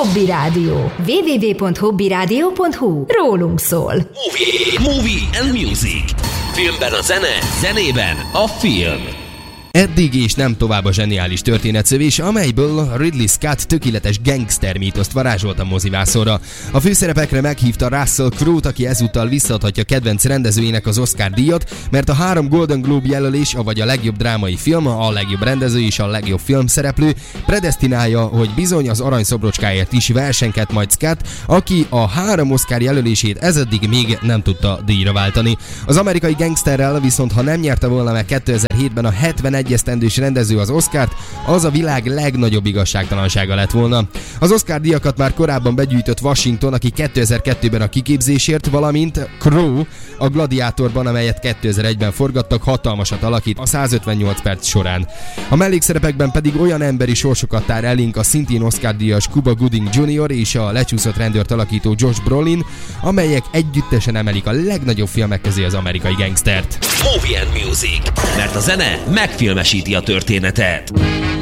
Hobby Rádió. www.hobbyradio.hu. Rólunk szól. Movie and Music. Filmben a zene, zenében a film. Eddig és nem tovább a zseniális történetszövés, amelyből Ridley Scott tökéletes gangster mítoszt varázsolt a mozivászonra. A főszerepekre meghívta Russell Crowe-t, aki ezúttal visszaadhatja kedvenc rendezőjének az Oscar-díjat, mert a 3 Golden Globe jelölés, avagy a legjobb drámai film, a legjobb rendező és a legjobb filmszereplő predesztinálja, hogy bizony az aranyszobrocskáért is versenket majd Scott, aki a 3 Oscar jelölését ezeddig még nem tudta díjra váltani. Az amerikai gangsterrel viszont, ha nem nyerte volna meg 2007-ben a 71 esztendős rendező az Oscart, az a világ legnagyobb igazságtalansága lett volna. Az Oscar-díjakat már korábban begyűjtött Washington, aki 2002-ben a Kiképzésért, valamint Crowe a Gladiátorban, amelyet 2001-ben forgattak, hatalmasat alakít a 158 perc során. A mellékszerepekben pedig olyan emberi sorsokat tár elénk a szintén Oscar-díjas Cuba Gooding Jr. és a lecsúszott rendőrt alakító Josh Brolin, amelyek együttesen emelik a legnagyobb filmek közé az amerikai gangstert. Movie and Music, mert a zene megfilmesíti a történetet.